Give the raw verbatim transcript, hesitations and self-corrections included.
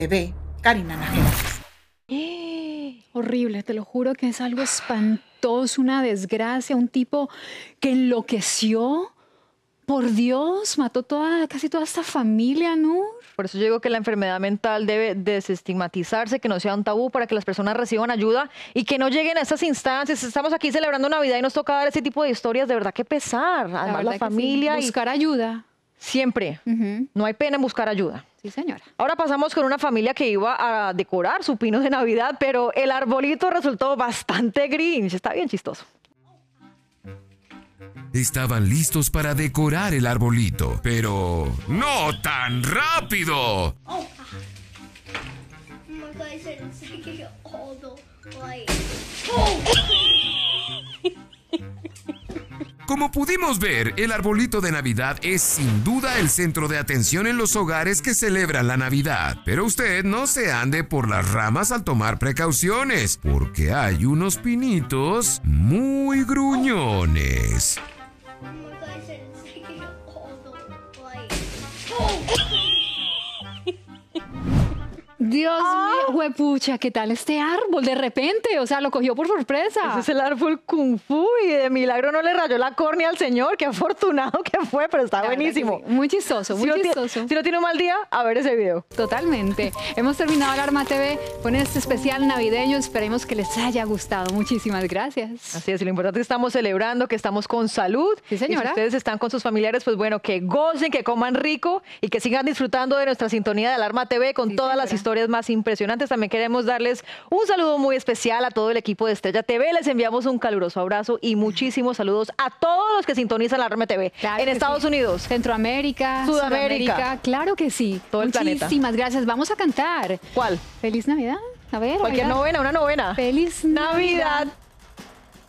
Bebé, Karina Nájera. Eh, horrible, te lo juro que es algo espantoso, una desgracia, un tipo que enloqueció. Por Dios, mató toda, casi toda esta familia, ¿no? Por eso yo digo que la enfermedad mental debe desestigmatizarse, que no sea un tabú para que las personas reciban ayuda y que no lleguen a estas instancias. Estamos aquí celebrando Navidad y nos toca dar ese tipo de historias, de verdad que pesar. Además la, la familia. Sí. Buscar y... ayuda. Siempre. Uh-huh. No hay pena en buscar ayuda. Sí, señora. Ahora pasamos con una familia que iba a decorar su pino de Navidad, pero el arbolito resultó bastante grinch. Está bien chistoso. Estaban listos para decorar el arbolito, pero ¡no tan rápido! Oh. Oh my God, it's taking all the light. Oh. Como pudimos ver, el arbolito de Navidad es sin duda el centro de atención en los hogares que celebran la Navidad. Pero usted no se ande por las ramas al tomar precauciones, porque hay unos pinitos muy gruñones. Dios ah. mío, huepucha, ¿qué tal este árbol? De repente, o sea, lo cogió por sorpresa. Ese es el árbol Kung Fu y de milagro no le rayó la córnea al señor. Qué afortunado que fue, pero está la buenísimo. Sí. Muy chistoso, muy si chistoso. No si no tiene un mal día, a ver ese video. Totalmente. Hemos terminado Alarma T V con este especial navideño. Esperemos que les haya gustado. Muchísimas gracias. Así es, lo importante es que estamos celebrando, que estamos con salud. Sí, señora. Y si ustedes están con sus familiares, pues bueno, que gocen, que coman rico y que sigan disfrutando de nuestra sintonía de Alarma T V con sí, todas señora. las historias más impresionantes. También queremos darles un saludo muy especial a todo el equipo de Estrella T V. Les enviamos un caluroso abrazo y muchísimos saludos a todos los que sintonizan la Alarma T V claro en Estados sí. Unidos, Centroamérica, Sudamérica. Sudamérica. Claro que sí. Todo el planeta. Muchísimas gracias. Vamos a cantar. ¿Cuál? Feliz Navidad. A ver. Cualquier bailar. novena, una novena. Feliz Navidad. Navidad.